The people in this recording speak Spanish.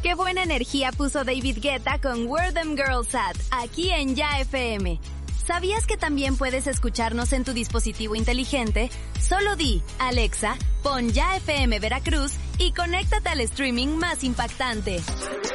Qué buena energía puso David Guetta con Where Them Girls At, aquí en Ya FM. ¿Sabías que también puedes escucharnos en tu dispositivo inteligente? Solo di, Alexa, pon Ya FM Veracruz y conéctate al streaming más impactante.